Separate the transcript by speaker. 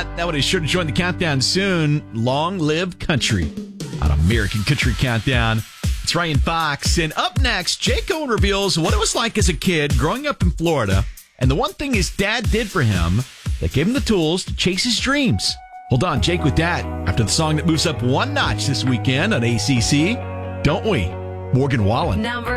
Speaker 1: not, that would have sure to join the countdown soon. Long live country on American Country Countdown. It's Ryan Fox. And up next, Jake Owen reveals what it was like as a kid growing up in Florida and the one thing his dad did for him that gave him the tools to chase his dreams. Hold on, Jake with that after the song that moves up one notch this weekend on ACC. Don't we? Morgan Wallen.